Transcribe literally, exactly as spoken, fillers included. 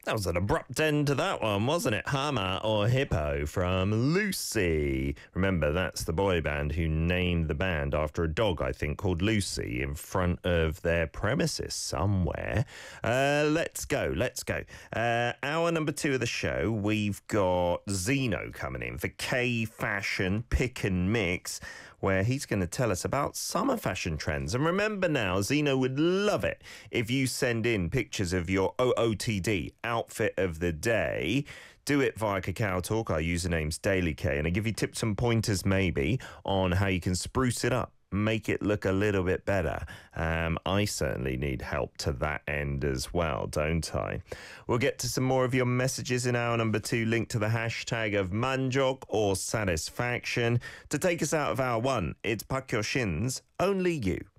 That was an abrupt end to that one, wasn't it? Hama or Hippo from Lucy. Remember, that's the boy band who named the band after a dog, I think, called Lucy in front of their premises somewhere. Uh, let's go, let's go. Uh, hour number two of the show, we've got Zeno coming in for K Fashion Pick and Mix, where he's going to tell us about summer fashion trends. And remember now, Zeno would love it if you send in pictures of your O O T D, outfit of the day. Do it via Kakao Talk. Our username's Daily K, and I give you tips and pointers maybe on how you can spruce it up, make it look a little bit better. Um, I certainly need help to that end as well, don't I? We'll get to some more of your messages in hour number two, linked to the hashtag of Manjok or Satisfaction. To take us out of hour one, it's Park Hyo Shin's Only You.